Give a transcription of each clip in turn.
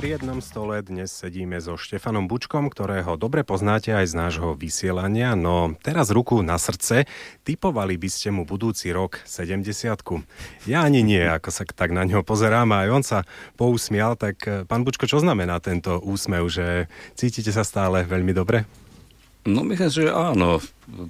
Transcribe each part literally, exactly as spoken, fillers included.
Pri jednom stole dnes sedíme so Štefanom Bučkom, ktorého dobre poznáte aj z nášho vysielania, no teraz ruku na srdce, tipovali by ste mu budúci rok sedemdesiatku. Ja ani nie, ako sa tak na ňo pozerám, a aj on sa pousmial, tak pán Bučko, čo znamená tento úsmev, že cítite sa stále veľmi dobre? No myslím, že áno.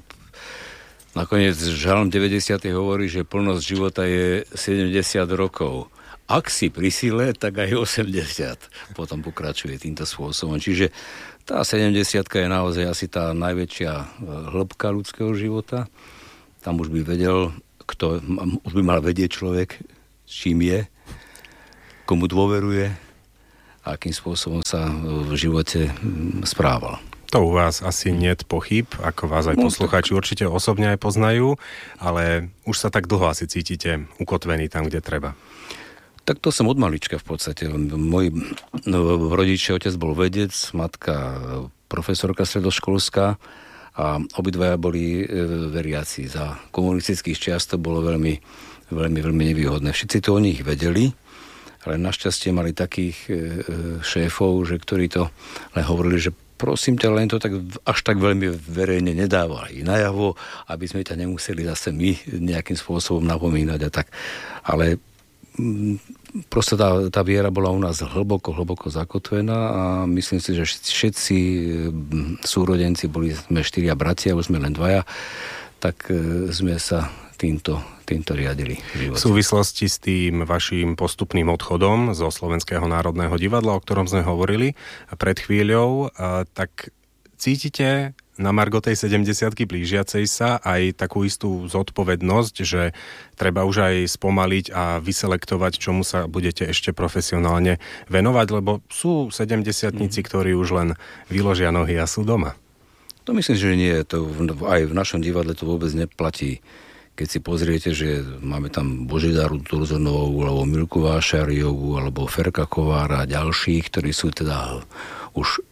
Nakoniec Žalm deväťdesiaty hovorí, že plnosť života je sedemdesiat rokov. Ak si pri sile, tak aj osemdesiat. Potom pokračuje týmto spôsobom. Čiže tá sedemdesiatka je naozaj asi tá najväčšia hĺbka ľudského života. Tam už by vedel, kto, už by mal vedieť človek, s čím je, komu dôveruje, akým spôsobom sa v živote správal. To u vás asi niet pochyb, ako vás aj No, poslucháči určite osobne aj poznajú, ale už sa tak dlho asi cítite ukotvený tam, kde treba. Tak to som od malička v podstate. Môj no, rodičia, otec bol vedec, matka profesorka stredoškolská a obidvaja boli e, veriaci. Za komunistických čias to bolo veľmi, veľmi, veľmi nevýhodné. Všetci to o nich vedeli, ale našťastie mali takých e, šéfov, že ktorí to len hovorili, že prosím ťa, len to tak až tak veľmi verejne nedávali najavo, aby sme ťa nemuseli zase my nejakým spôsobom napomínať a tak. Ale proste tá, tá viera bola u nás hlboko, hlboko zakotvená a myslím si, že všetci súrodenci, boli sme štyria bratia, už sme len dvaja, tak sme sa týmto, týmto riadili v živote. V súvislosti s tým vaším postupným odchodom zo Slovenského národného divadla, o ktorom sme hovorili pred chvíľou, tak cítite na margo tej sedemdesiatky blížiacej sa aj takú istú zodpovednosť, že treba už aj spomaliť a vyselektovať, čomu sa budete ešte profesionálne venovať, lebo sú sedemdesiatnici, ktorí už len vyložia nohy a sú doma. To myslím, že nie. To aj v našom divadle to vôbec neplatí. Keď si pozriete, že máme tam Božidaru Turzonovú, alebo Milku Vášariovú, alebo Ferka Kovára a ďalších, ktorí sú teda už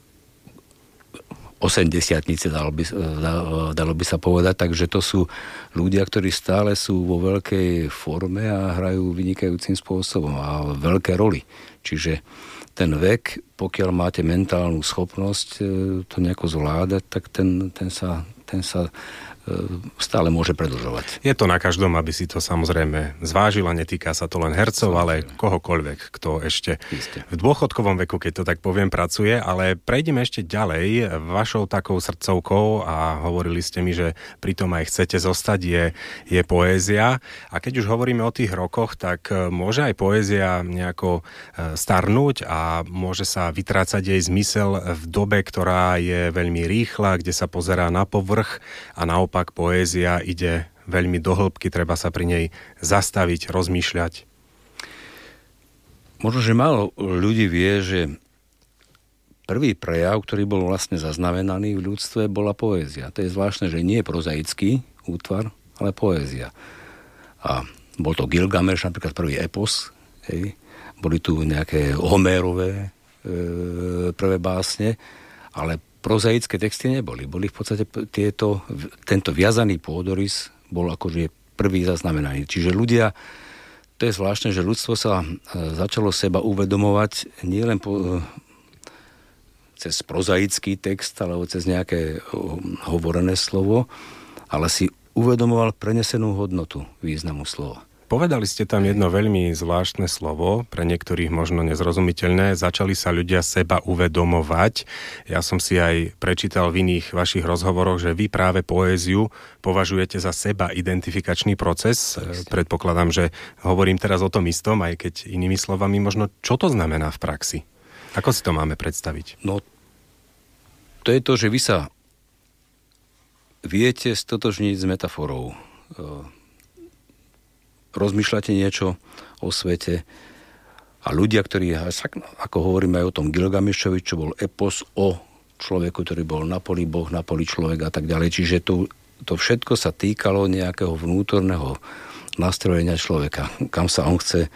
osemdesiatnice, dalo by, dalo by sa povedať, takže to sú ľudia, ktorí stále sú vo veľkej forme a hrajú vynikajúcim spôsobom a veľké roli. Čiže ten vek, pokiaľ máte mentálnu schopnosť to nejako zvládať, tak ten, ten, sa, ten sa stále môže predĺžovať. Je to na každom, aby si to samozrejme zvážil a netýka sa to len hercov, ale kohokoľvek, kto ešte Isté. v dôchodkovom veku, keď to tak poviem, pracuje. Ale prejdeme ešte ďalej. Vašou takou srdcovkou, a hovorili ste mi, že pritom aj chcete zostať, je, je poézia. A keď už hovoríme o tých rokoch, tak môže aj poézia nejako starnúť a môže sa vytrácať jej zmysel v dobe, ktorá je veľmi rýchla, kde sa pozerá na povrch, a naopak poézia ide veľmi do hĺbky, treba sa pri nej zastaviť, rozmýšľať. Možno, že málo ľudí vie, že prvý prejav, ktorý bol vlastne zaznamenaný v ľudstve, bola poézia. To je zvláštne, že nie je prozaický útvar, ale poézia. A bol to Gilgameš, napríklad prvý epos. Hej. Boli tu nejaké Homérové e, prvé básne, ale prozaické texty neboli. Boli v podstate tieto, tento viazaný pôdorys bol akože prvý zaznamenaný. Čiže ľudia, to je zvláštne, že ľudstvo sa začalo seba uvedomovať nielen po, cez prozaický text, alebo cez nejaké hovorené slovo, ale si uvedomoval prenesenú hodnotu významu slova. Povedali ste tam jedno veľmi zvláštne slovo, pre niektorých možno nezrozumiteľné. Začali sa ľudia seba uvedomovať. Ja som si aj prečítal v iných vašich rozhovoroch, že vy práve poéziu považujete za seba identifikačný proces. Presne. Predpokladám, že hovorím teraz o tom istom, aj keď inými slovami, možno čo to znamená v praxi? Ako si to máme predstaviť? No, to je to, že vy sa viete stotožniť s metaforou. Rozmýšľate niečo o svete a ľudia, ktorí, ako hovoríme aj o tom Gilgamešovi, čo bol epos o človeku, ktorý bol na poli boh, na poli človek a tak ďalej. Čiže to, to všetko sa týkalo nejakého vnútorného nastrojenia človeka, kam sa on chce e,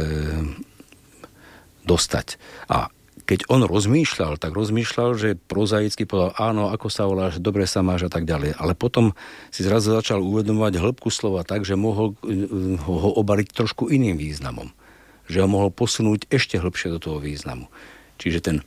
dostať. A keď on rozmýšľal, tak rozmýšľal, že prozaicky povedal, áno, ako sa voláš, dobre sa máš a tak ďalej. Ale potom si zrazu začal uvedomovať hĺbku slova tak, že mohol ho obaliť trošku iným významom. Že ho mohol posunúť ešte hĺbšie do toho významu. Čiže ten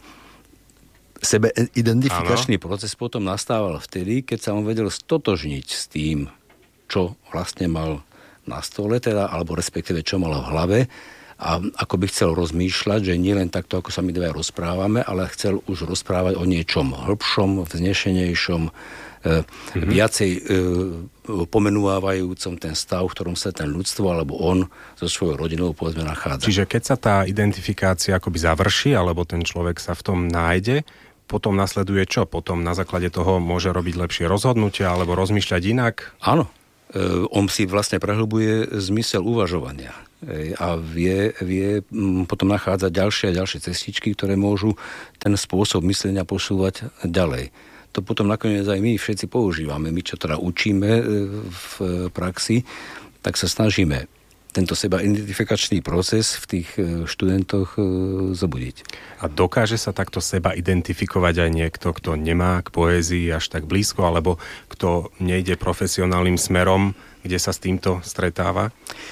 sebeidentifikačný proces potom nastával vtedy, keď sa on vedel stotožniť s tým, čo vlastne mal na stole, teda, alebo respektíve čo mal v hlave, a ako by chcel rozmýšľať, že nie len takto, ako sa my dvaja rozprávame, ale chcel už rozprávať o niečom hĺbšom, vznešenejšom, e, mm-hmm. viacej e, pomenúvajúcom ten stav, v ktorom sa ten ľudstvo alebo on so svojou rodinou povedzme nachádza. Čiže keď sa tá identifikácia akoby završí, alebo ten človek sa v tom nájde, potom nasleduje čo? Potom na základe toho môže robiť lepšie rozhodnutia alebo rozmýšľať inak? Áno. E, on si vlastne prehlbuje zmysel uvažovania. A vie, vie potom nachádzať ďalšie a ďalšie cestičky, ktoré môžu ten spôsob myslenia posúvať ďalej. To potom nakoniec aj my všetci používame. My, čo teda učíme v praxi, tak sa snažíme tento seba identifikačný proces v tých študentoch zobudiť. A dokáže sa takto seba identifikovať aj niekto, kto nemá k poézii až tak blízko, alebo kto nejde profesionálnym smerom, kde sa s týmto stretáva?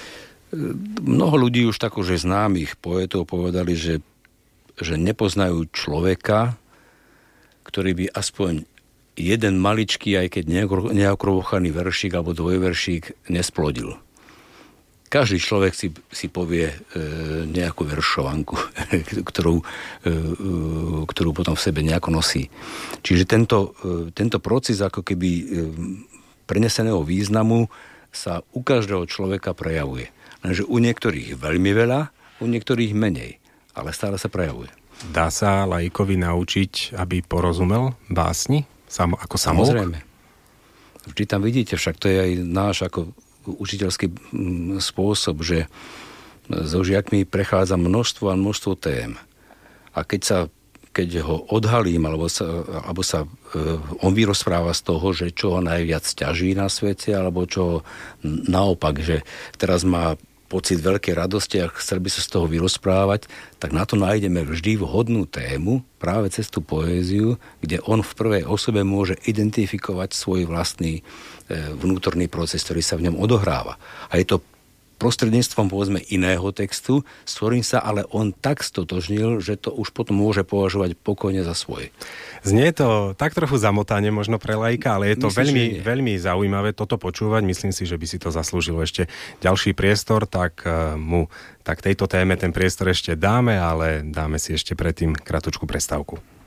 Mnoho ľudí už tak už známych poetov povedali, že, že nepoznajú človeka, ktorý by aspoň jeden maličký, aj keď neokrovochaný veršík alebo dvojveršík nesplodil. Každý človek si, si povie e, nejakú veršovanku, ktorú, e, ktorú potom v sebe nejako nosí. Čiže tento, e, tento proces ako keby e, preneseného významu sa u každého človeka prejavuje. Lenže u niektorých veľmi veľa, u niektorých menej, ale stále sa prejavuje. Dá sa laikovi naučiť, aby porozumel básni? Sam, ako samouk? Samozrejme. Vždy tam vidíte, však to je aj náš ako učiteľský spôsob, že so žiakmi prechádza množstvo a množstvo tém. A keď sa keď ho odhalím, alebo sa, alebo sa uh, on vyrozpráva z toho, že čo ho najviac ťaží na svete, alebo čo naopak, že teraz má pocit veľkej radosti a chcel by sa z toho vyrozprávať, tak na to nájdeme vždy vhodnú tému, práve cez tú poéziu, kde on v prvej osobe môže identifikovať svoj vlastný e, vnútorný proces, ktorý sa v ňom odohráva. A je to prostredníctvom, povedzme, iného textu, s ktorým sa ale on tak stotožnil, že to už potom môže považovať pokojne za svoje. Znie to tak trochu zamotanie možno pre laika, ale je to Myslím, veľmi, veľmi zaujímavé toto počúvať. Myslím si, že by si to zaslúžilo ešte ďalší priestor, tak mu tak tejto téme ten priestor ešte dáme, ale dáme si ešte predtým kratučku prestávku.